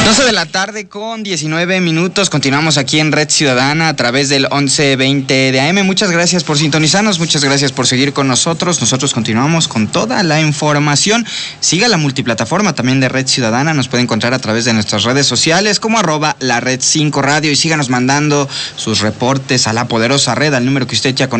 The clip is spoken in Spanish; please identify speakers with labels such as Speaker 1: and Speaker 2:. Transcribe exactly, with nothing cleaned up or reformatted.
Speaker 1: doce de la tarde con diecinueve minutos. Continuamos aquí en Red Ciudadana a través del once veinte de A M. Muchas gracias por sintonizarnos, muchas gracias por seguir con nosotros. Nosotros continuamos con toda la información. Siga la multiplataforma también de Red Ciudadana. Nos puede encontrar a través de nuestras redes sociales como arroba la red cinco radio y síganos mandando sus reportes a la poderosa red al número que usted ya conoce.